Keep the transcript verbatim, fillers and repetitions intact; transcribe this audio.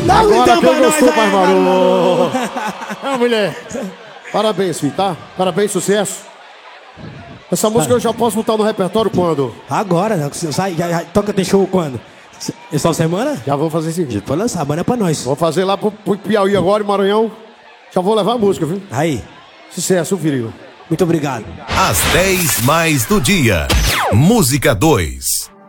Dá um Agora então quem pra nós gostou, aí, Pai Maru. Maru. É, mulher. Parabéns, filho, tá? Parabéns, sucesso. Essa música eu já posso botar no repertório quando? Agora, né? Sai, já, já, toca, tem show quando? Essa semana? Já vou fazer esse vídeo. Pode lançar, manda pra nós. Vou fazer lá pro, pro Piauí agora, Maranhão. Já vou levar a música, viu? Aí. Sucesso, filho. Muito obrigado. Às dez mais do dia. Música dois.